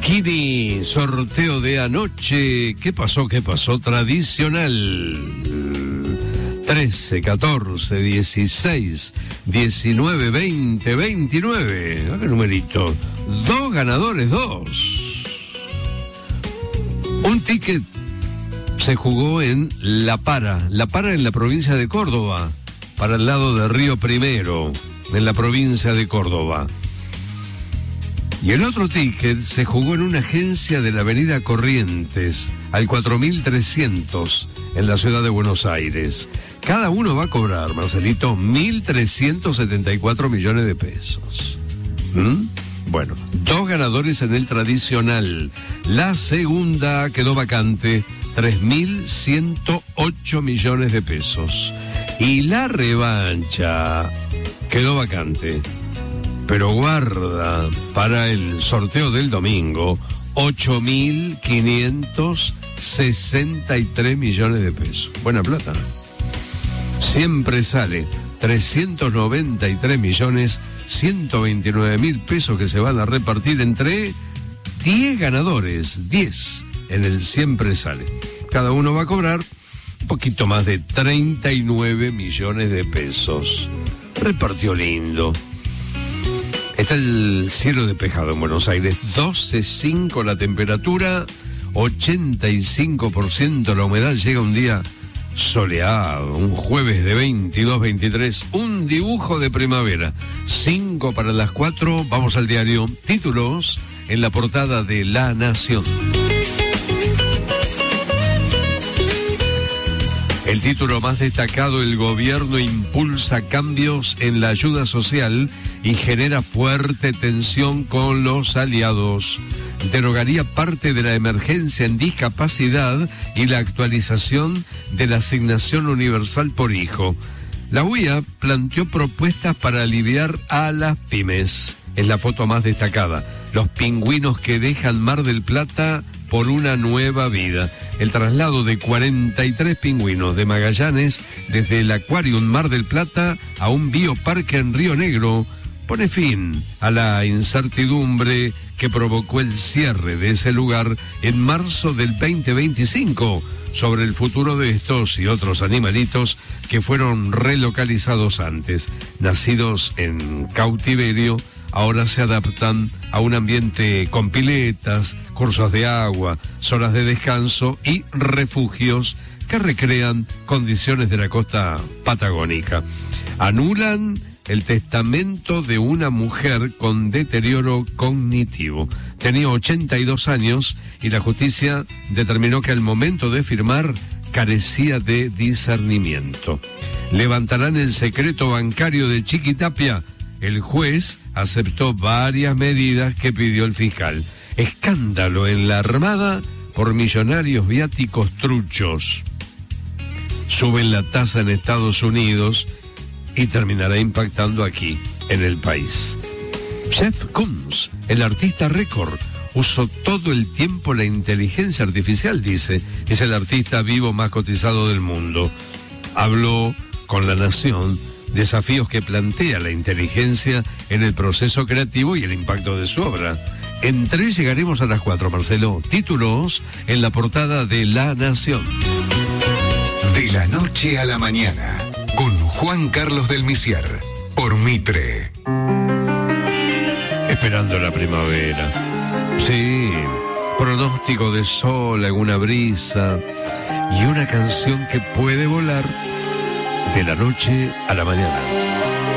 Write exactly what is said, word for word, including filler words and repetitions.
Kini, sorteo de anoche. ¿Qué pasó? ¿Qué pasó? Tradicional. trece, catorce, dieciséis, diecinueve, veinte, veintinueve. ¿A qué numerito? Dos ganadores, dos. Un ticket se jugó en La Para. La Para en la provincia de Córdoba, para el lado de Río Primero, en la provincia de Córdoba. Y el otro ticket se jugó en una agencia de la avenida Corrientes, al cuatro mil trescientos, en la ciudad de Buenos Aires. Cada uno va a cobrar, Marcelito, mil trescientos setenta y cuatro millones de pesos. ¿Mm? Bueno, dos ganadores en el tradicional. La segunda quedó vacante, tres mil ciento ocho millones de pesos. Y la revancha quedó vacante. Pero guarda, para el sorteo del domingo, ocho mil quinientos sesenta y tres millones de pesos. Buena plata. Siempre sale trescientos noventa y tres millones ciento veintinueve mil pesos que se van a repartir entre diez ganadores, diez en el Siempre Sale. Cada uno va a cobrar un poquito más de treinta y nueve millones de pesos. Repartió lindo. Está el cielo despejado en Buenos Aires, doce coma cinco la temperatura, ochenta y cinco por ciento la humedad. Llega un día soleado, un jueves de veintidós, veintitrés, un dibujo de primavera. cinco para las cuatro, vamos al diario. Títulos en la portada de La Nación. El título más destacado: el gobierno impulsa cambios en la ayuda social y genera fuerte tensión con los aliados. Derogaría parte de la emergencia en discapacidad y la actualización de la asignación universal por hijo. La U I A planteó propuestas para aliviar a las pymes. Es la foto más destacada. Los pingüinos que dejan Mar del Plata por una nueva vida. El traslado de cuarenta y tres pingüinos de Magallanes desde el Aquarium Mar del Plata a un bioparque en Río Negro pone fin a la incertidumbre que provocó el cierre de ese lugar en marzo del veinte veinticinco sobre el futuro de estos y otros animalitos que fueron relocalizados antes. Nacidos en cautiverio, ahora se adaptan a un ambiente con piletas, cursos de agua, zonas de descanso y refugios que recrean condiciones de la costa patagónica. Anulan el testamento de una mujer con deterioro cognitivo. Tenía ochenta y dos años y la justicia determinó que al momento de firmar carecía de discernimiento. Levantarán el secreto bancario de Chiquitapia. El juez aceptó varias medidas que pidió el fiscal. Escándalo en la Armada por millonarios viáticos truchos. Suben la tasa en Estados Unidos y terminará impactando aquí, en el país. Jeff Koons, el artista récord, usó todo el tiempo la inteligencia artificial, dice. Es el artista vivo más cotizado del mundo. Habló con La Nación, desafíos que plantea la inteligencia en el proceso creativo y el impacto de su obra. En tres llegaremos a las cuatro, Marcelo. Títulos en la portada de La Nación. De la noche a la mañana, con Juan Carlos del Misier, por Mitre. Esperando la primavera. Sí, pronóstico de sol, alguna brisa y una canción que puede volar de la noche a la mañana.